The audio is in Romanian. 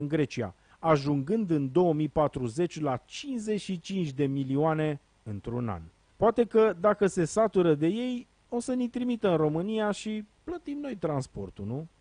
în Grecia, ajungând în 2040 la 55 de milioane într-un an. Poate că dacă se satură de ei, o să ni trimită în România și plătim noi transportul, nu?